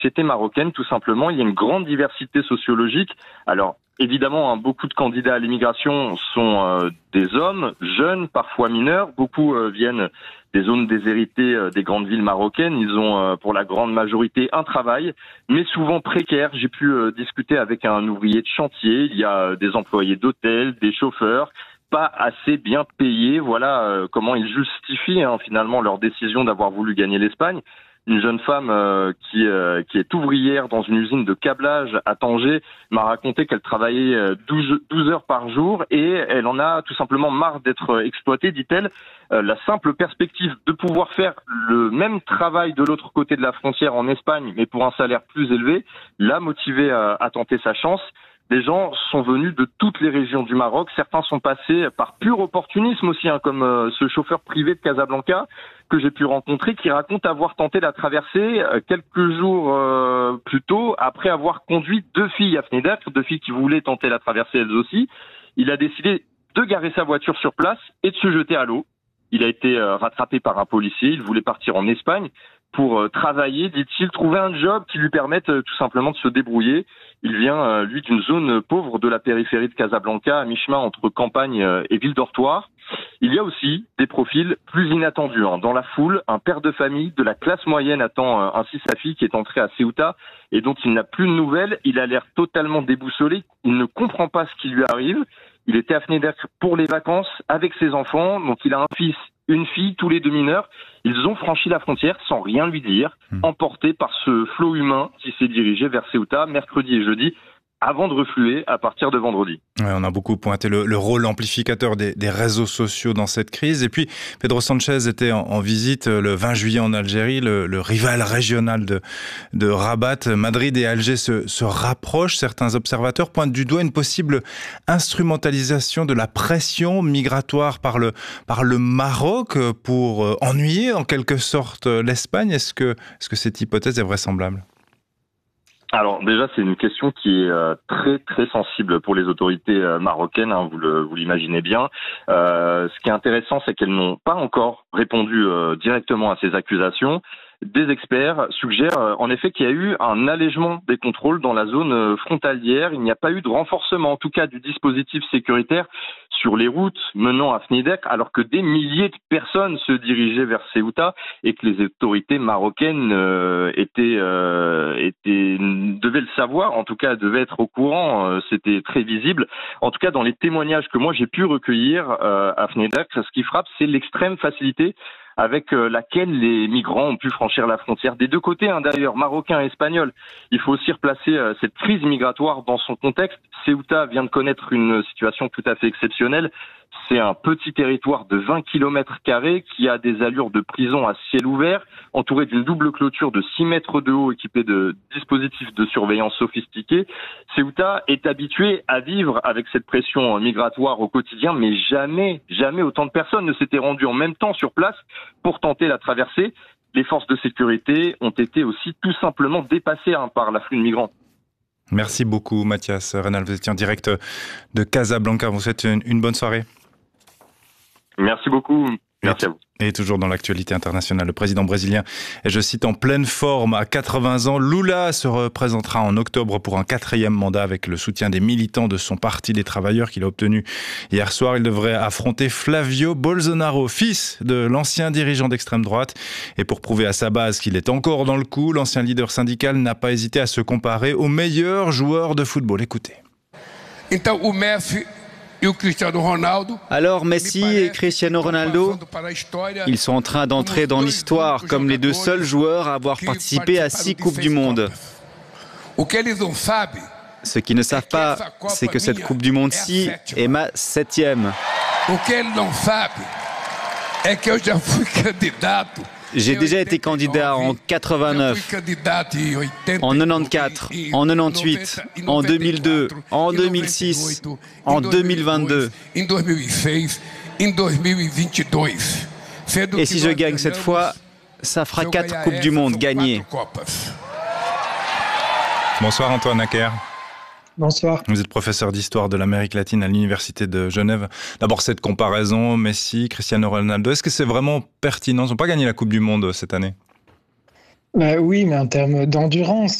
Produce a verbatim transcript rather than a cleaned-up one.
société marocaine, tout simplement. Il y a une grande diversité sociologique. Alors, évidemment, hein, beaucoup de candidats à l'immigration sont euh, des hommes, jeunes, parfois mineurs. Beaucoup euh, viennent des zones déshéritées euh, des grandes villes marocaines. Ils ont, euh, pour la grande majorité, un travail, mais souvent précaire. J'ai pu euh, discuter avec un ouvrier de chantier. Il y a euh, des employés d'hôtel, des chauffeurs, pas assez bien payés. Voilà euh, comment ils justifient hein, finalement leur décision d'avoir voulu gagner l'Espagne. Une jeune femme euh, qui euh, qui est ouvrière dans une usine de câblage à Tanger m'a raconté qu'elle travaillait euh, douze heures par jour et elle en a tout simplement marre d'être exploitée, dit-elle. Euh, la simple perspective de pouvoir faire le même travail de l'autre côté de la frontière en Espagne, mais pour un salaire plus élevé, l'a motivée à, à tenter sa chance. Des gens sont venus de toutes les régions du Maroc. Certains sont passés par pur opportunisme aussi, hein, comme euh, ce chauffeur privé de Casablanca que j'ai pu rencontrer, qui raconte avoir tenté la traversée euh, quelques jours euh, plus tôt, après avoir conduit deux filles à Fnedek, deux filles qui voulaient tenter la traversée elles aussi. Il a décidé de garer sa voiture sur place et de se jeter à l'eau. Il a été euh, rattrapé par un policier. Il voulait partir en Espagne pour euh, travailler, dit-il, trouver un job qui lui permette euh, tout simplement de se débrouiller. Il vient, euh, lui, d'une zone pauvre de la périphérie de Casablanca, à mi-chemin entre campagne euh, et ville dortoir. Il y a aussi des profils plus inattendus. Hein. Dans la foule, un père de famille de la classe moyenne attend euh, ainsi sa fille qui est entrée à Ceuta et dont il n'a plus de nouvelles. Il a l'air totalement déboussolé. Il ne comprend pas ce qui lui arrive. Il était à Fnedek pour les vacances avec ses enfants. Donc il a un fils, une fille, tous les deux mineurs. Ils ont franchi la frontière sans rien lui dire, mmh. emportés par ce flot humain qui s'est dirigé vers Ceuta mercredi et jeudi, avant de refluer à partir de vendredi. Ouais, on a beaucoup pointé le, le rôle amplificateur des, des réseaux sociaux dans cette crise. Et puis, Pedro Sanchez était en, en visite le vingt juillet en Algérie, le, le rival régional de, de Rabat. Madrid et Alger se, se rapprochent. Certains observateurs pointent du doigt une possible instrumentalisation de la pression migratoire par le, par le Maroc pour ennuyer en quelque sorte l'Espagne. Est-ce que, est-ce que cette hypothèse est vraisemblable ? Alors déjà, c'est une question qui est euh, très très sensible pour les autorités euh, marocaines, hein, vous, le, vous l'imaginez bien. Euh, ce qui est intéressant, c'est qu'elles n'ont pas encore répondu euh, directement à ces accusations. Des experts suggèrent euh, en effet qu'il y a eu un allègement des contrôles dans la zone euh, frontalière. Il n'y a pas eu de renforcement, en tout cas, du dispositif sécuritaire sur les routes menant à Fnedek, alors que des milliers de personnes se dirigeaient vers Ceuta et que les autorités marocaines euh, étaient, euh, étaient, devaient le savoir, en tout cas devaient être au courant, euh, c'était très visible. En tout cas, dans les témoignages que moi j'ai pu recueillir euh, à Fnedek, ce qui frappe, c'est l'extrême facilité avec laquelle les migrants ont pu franchir la frontière. Des deux côtés, hein, d'ailleurs, marocains et espagnols. Il faut aussi replacer euh, cette crise migratoire dans son contexte. Ceuta vient de connaître une situation tout à fait exceptionnelle. C'est un petit territoire de vingt kilomètres carrés qui a des allures de prison à ciel ouvert, entouré d'une double clôture de six mètres de haut équipée de dispositifs de surveillance sophistiqués. Ceuta est habitué à vivre avec cette pression migratoire au quotidien, mais jamais, jamais autant de personnes ne s'étaient rendues en même temps sur place pour tenter la traversée. Les forces de sécurité ont été aussi tout simplement dépassées hein, par l'afflux de migrants. Merci beaucoup Mathias Reynal, vous étiez en direct de Casablanca. Vous souhaite une, une bonne soirée. Merci beaucoup. Merci et, à vous. Et toujours dans l'actualité internationale, le président brésilien est, je cite, en pleine forme à quatre-vingts ans. Lula se représentera en octobre pour un quatrième mandat avec le soutien des militants de son Parti des Travailleurs qu'il a obtenu hier soir. Il devrait affronter Flavio Bolsonaro, fils de l'ancien dirigeant d'extrême droite. Et pour prouver à sa base qu'il est encore dans le coup, l'ancien leader syndical n'a pas hésité à se comparer au meilleur joueur de football. Écoutez. Então, o Messi et o Cristiano Ronaldo. Alors Messi et Cristiano Ronaldo, ils sont en train d'entrer dans l'histoire comme les deux seuls joueurs à avoir participé à six Coupes du Monde. Ce qu'ils ne savent pas, c'est que cette Coupe du Monde-ci est ma septième. J'ai déjà été candidat en quatre-vingt-neuf, en quatre-vingt-quatorze, en quatre-vingt-dix-huit, en deux mille deux, en deux mille six, en deux mille vingt-deux. Et si je gagne cette fois, ça fera quatre Coupes du Monde gagnées. Bonsoir Antoine Acker. Bonsoir. Vous êtes professeur d'histoire de l'Amérique latine à l'Université de Genève. D'abord, cette comparaison, Messi, Cristiano Ronaldo, est-ce que c'est vraiment pertinent? Ils n'ont pas gagné la Coupe du Monde cette année? Bah oui, mais en termes d'endurance.